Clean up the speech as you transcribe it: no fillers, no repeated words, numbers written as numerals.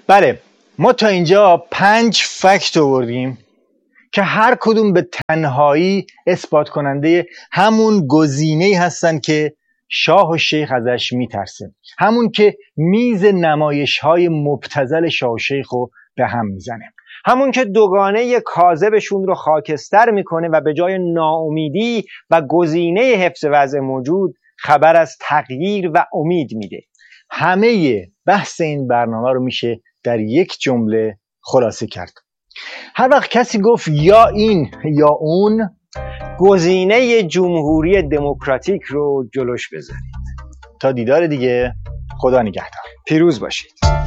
بله، ما تا اینجا 5 فکت آوردیم که هر کدوم به تنهایی اثبات کننده همون گزینه‌ای هستن که شاه و شیخ ازش میترسه، همون که میز نمایش‌های مبتذل شاه و شیخ رو به هم میزنه، همون که دوگانه کاذبشون رو خاکستر میکنه و به جای ناامیدی و گزینه حفظ وضع موجود خبر از تغییر و امید میده. همه بحث این برنامه رو میشه در یک جمله خلاصه کرد. هر وقت کسی گفت یا این یا اون، گزینه جمهوری دموکراتیک رو جلوش بذارید. تا دیدار دیگه، خدا نگهدار. پیروز باشید.